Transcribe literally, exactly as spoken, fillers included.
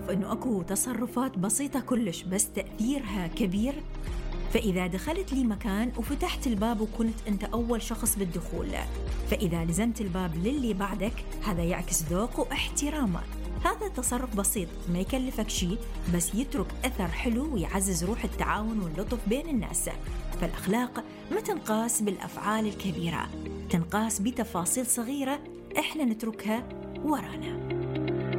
تعرف أنه أكو تصرفات بسيطة كلش بس تأثيرها كبير؟ فإذا دخلت لي مكان وفتحت الباب وكنت أنت أول شخص بالدخول، فإذا لزمت الباب للي بعدك هذا يعكس ذوق واحترامه. هذا تصرف بسيط ما يكلفك شيء بس يترك أثر حلو ويعزز روح التعاون واللطف بين الناس. فالأخلاق ما تنقاس بالأفعال الكبيرة، تنقاس بتفاصيل صغيرة إحنا نتركها ورانا.